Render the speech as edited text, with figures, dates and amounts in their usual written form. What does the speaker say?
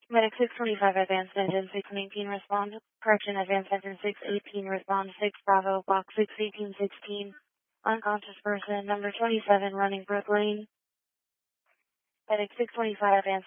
Medic 625 advanced engine 619 respond. Correction advanced engine 618 respond 6 Bravo box 61816. Unconscious person number 27 running Brook Lane. Medic 625 advanced